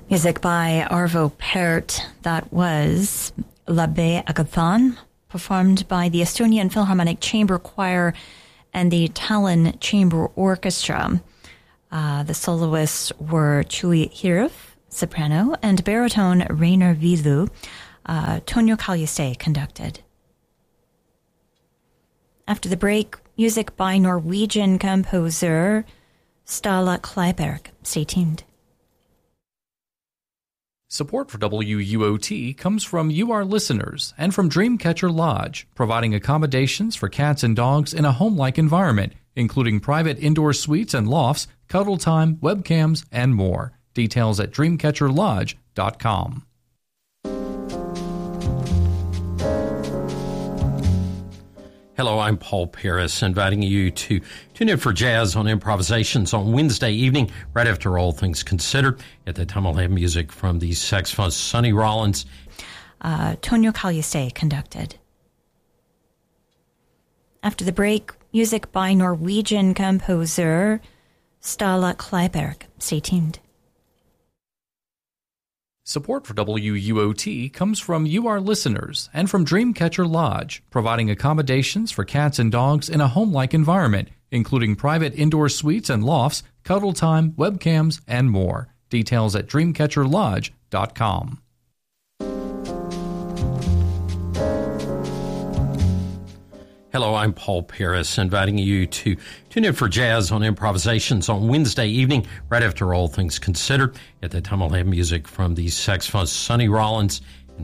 Music by Arvo Pärt. That was L'Abbé Agathon, performed by the Estonian Philharmonic Chamber Choir and the Tallinn Chamber Orchestra. The soloists were Tuli Hirv, soprano, and baritone Rainer Vilu. Tonio Kaljiste conducted. After the break, music by Norwegian composer Ståle Kleiberg. Stay tuned. Support for WUOT comes from you, our listeners, and from Dreamcatcher Lodge, providing accommodations for cats and dogs in a home-like environment, including private indoor suites and lofts, cuddle time, webcams, and more. Details at dreamcatcherlodge.com. Hello, I'm Paul Paris, inviting you to tune in for Jazz on Improvisations on Wednesday evening, right after All Things Considered. At that time, I'll have music from the saxophonist Sonny Rollins. Tonio Kaljiste conducted. After the break, music by Norwegian composer Ståle Kleiberg. Stay tuned. Support for WUOT comes from you, our listeners, and from Dreamcatcher Lodge, providing accommodations for cats and dogs in a home-like environment, including private indoor suites and lofts, cuddle time, webcams, and more. Details at dreamcatcherlodge.com. Hello, I'm Paul Paris, inviting you to tune in for Jazz on Improvisations on Wednesday evening, right after All Things Considered. At that time, I'll have music from the saxophonist Sonny Rollins